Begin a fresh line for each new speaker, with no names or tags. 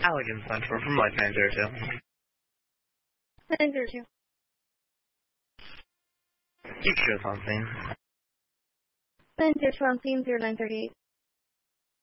Allegan Center from Life 902.
902.
You should something.
902 on scene 0938.